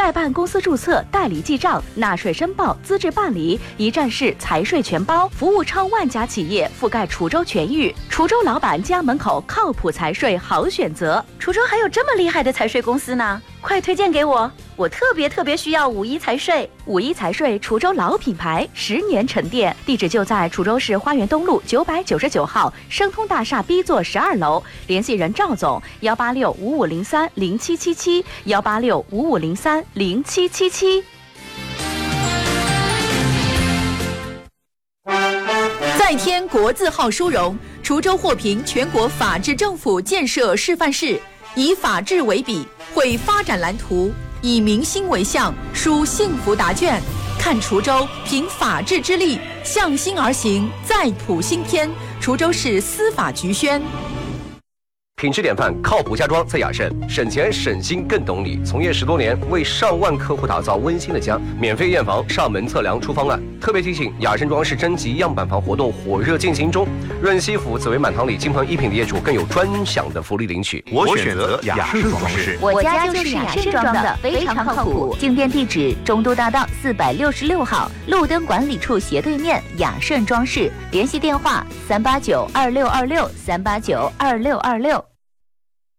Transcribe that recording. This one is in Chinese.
代办公司注册、代理记账、纳税申报、资质办理，一站式财税全包，服务超万家企业，覆盖滁州全域。滁州老板家门口靠谱财税好选择。滁州还有这么厉害的财税公司呢？快推荐给我！我特别需要五一财税。五一财税，滁州老品牌，10年沉淀，地址就在滁州市花园东路999号生通大厦 B 座12楼。联系人赵总：18655030777，18655030777。 再添国字号殊荣，滁州获评全国法治政府建设示范市，以法治为笔，绘发展蓝图，以民心为向，书幸福答卷。看滁州凭法治之力，向心而行，再谱新篇。滁州市司法局宣。 品质典范，靠谱家装在雅盛，省钱省心更懂你。从业10多年，为上万客户打造温馨的家。免费验房、上门测量、出方案。特别提醒，雅盛装饰征集样板房活动火热进行中。润西府紫薇满堂里金鹏一品的业主更有专享的福利领取。 我选择雅盛装饰， 我家就是雅盛装的，非常靠谱。进店地址：中都大道466号，路灯管理处斜对面，雅盛装饰。联系电话：3892626，3892626。